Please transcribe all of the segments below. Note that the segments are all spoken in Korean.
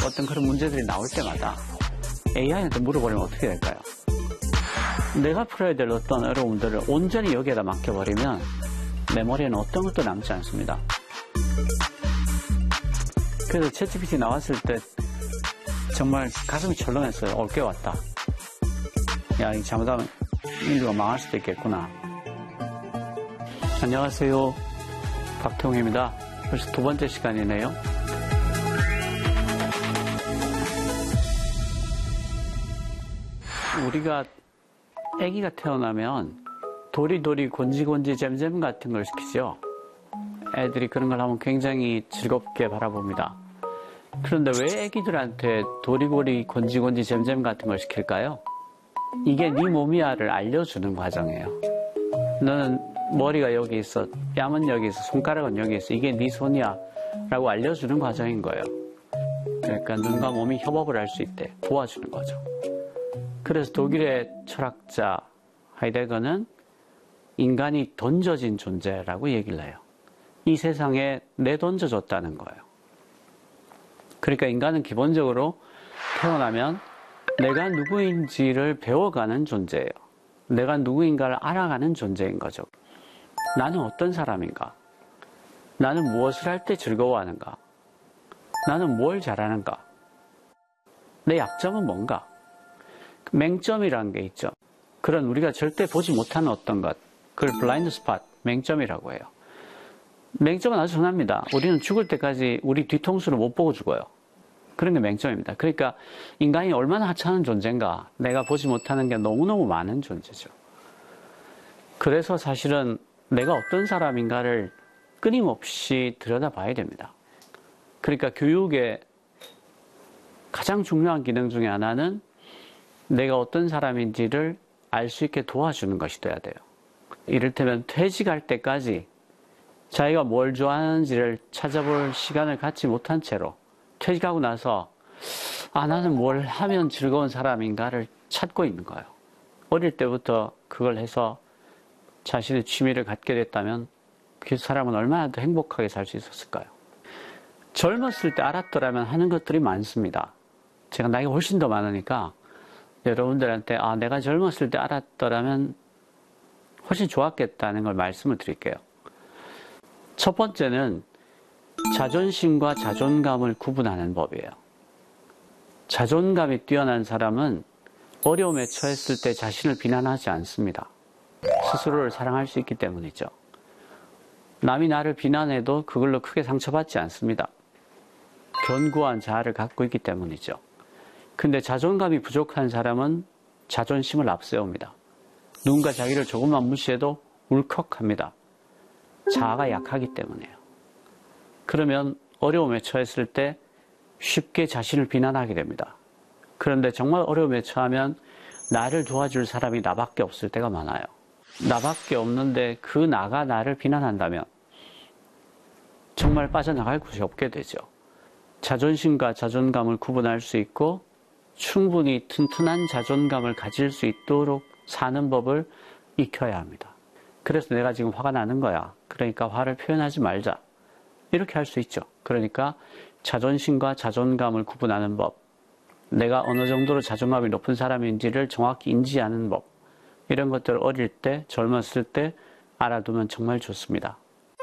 어떤 그런 문제들이 나올 때마다 AI한테 물어버리면 어떻게 될까요? 내가 풀어야 될 어떤 어려움들을 온전히 여기에다 맡겨버리면 내 머리에는 어떤 것도 남지 않습니다. 그래서 챗GPT 나왔을 때 정말 가슴이 철렁했어요. 올 게 왔다. 야, 이 잘못하면 인류가 망할 수도 있겠구나. 안녕하세요. 박태웅입니다. 벌써 두 번째 시간이네요. 우리가 아기가 태어나면 도리도리 곤지곤지 잼잼 같은 걸 시키죠. 애들이 그런 걸 하면 굉장히 즐겁게 바라봅니다. 그런데 왜 아기들한테 도리도리 곤지곤지 잼잼 같은 걸 시킬까요? 이게 네 몸이야를 알려주는 과정이에요. 너는 머리가 여기 있어, 뺨은 여기 있어, 손가락은 여기 있어, 이게 네 손이야 라고 알려주는 과정인 거예요. 그러니까 눈과 몸이 협업을 할 수 있대 도와주는 거죠. 그래서 독일의 철학자 하이데거는 인간이 던져진 존재라고 얘기를 해요. 이 세상에 내던져졌다는 거예요. 그러니까 인간은 기본적으로 태어나면 내가 누구인지를 배워가는 존재예요. 내가 누구인가를 알아가는 존재인 거죠. 나는 어떤 사람인가? 나는 무엇을 할 때 즐거워하는가? 나는 뭘 잘하는가? 내 약점은 뭔가? 맹점이라는 게 있죠. 그런 우리가 절대 보지 못하는 어떤 것, 그걸 블라인드 스팟, 맹점이라고 해요. 맹점은 아주 흔합니다. 우리는 죽을 때까지 우리 뒤통수를 못 보고 죽어요. 그런 게 맹점입니다. 그러니까 인간이 얼마나 하찮은 존재인가, 내가 보지 못하는 게 너무너무 많은 존재죠. 그래서 사실은 내가 어떤 사람인가를 끊임없이 들여다봐야 됩니다. 그러니까 교육의 가장 중요한 기능 중에 하나는 내가 어떤 사람인지를 알 수 있게 도와주는 것이 돼야 돼요. 이를테면 퇴직할 때까지 자기가 뭘 좋아하는지를 찾아볼 시간을 갖지 못한 채로 퇴직하고 나서 나는 뭘 하면 즐거운 사람인가를 찾고 있는 거예요. 어릴 때부터 그걸 해서 자신의 취미를 갖게 됐다면 그 사람은 얼마나 더 행복하게 살 수 있었을까요? 젊었을 때 알았더라면 하는 것들이 많습니다. 제가 나이가 훨씬 더 많으니까 여러분들한테 내가 젊었을 때 알았더라면 훨씬 좋았겠다는 걸 말씀을 드릴게요. 첫 번째는 자존심과 자존감을 구분하는 법이에요. 자존감이 뛰어난 사람은 어려움에 처했을 때 자신을 비난하지 않습니다. 스스로를 사랑할 수 있기 때문이죠. 남이 나를 비난해도 그걸로 크게 상처받지 않습니다. 견고한 자아를 갖고 있기 때문이죠. 근데 자존감이 부족한 사람은 자존심을 앞세웁니다. 누군가 자기를 조금만 무시해도 울컥합니다. 자아가 약하기 때문이에요. 그러면 어려움에 처했을 때 쉽게 자신을 비난하게 됩니다. 그런데 정말 어려움에 처하면 나를 도와줄 사람이 나밖에 없을 때가 많아요. 나밖에 없는데 그 나가 나를 비난한다면 정말 빠져나갈 곳이 없게 되죠. 자존심과 자존감을 구분할 수 있고 충분히 튼튼한 자존감을 가질 수 있도록 사는 법을 익혀야 합니다. 그래서 내가 지금 화가 나는 거야. 그러니까 화를 표현하지 말자. 이렇게 할 수 있죠. 그러니까 자존심과 자존감을 구분하는 법, 내가 어느 정도로 자존감이 높은 사람인지를 정확히 인지하는 법, 이런 것들을 어릴 때, 젊었을 때 알아두면 정말 좋습니다.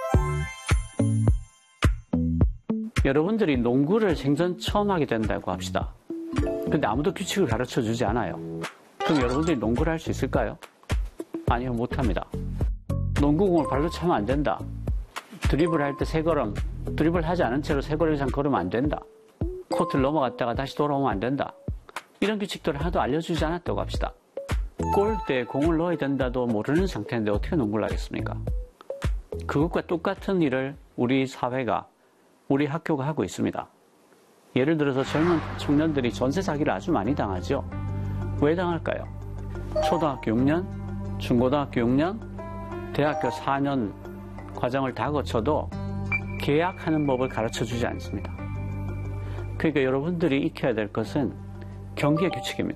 여러분들이 농구를 생전 처음 하게 된다고 합시다. 근데 아무도 규칙을 가르쳐 주지 않아요. 그럼 여러분들이 농구를 할 수 있을까요? 아니요, 못합니다. 농구공을 발로 차면 안 된다. 드리블 할 때 세 걸음, 드리블 하지 않은 채로 세 걸음 이상 걸으면 안 된다. 코트를 넘어갔다가 다시 돌아오면 안 된다. 이런 규칙들을 하나도 알려주지 않았다고 합시다. 골대에 공을 넣어야 된다도 모르는 상태인데 어떻게 농구를 하겠습니까? 그것과 똑같은 일을 우리 사회가, 우리 학교가 하고 있습니다. 예를 들어서 젊은 청년들이 전세 사기를 아주 많이 당하죠. 왜 당할까요? 초등학교 6년, 중고등학교 6년, 대학교 4년 과정을 다 거쳐도 계약하는 법을 가르쳐 주지 않습니다. 그러니까 여러분들이 익혀야 될 것은 경기의 규칙입니다.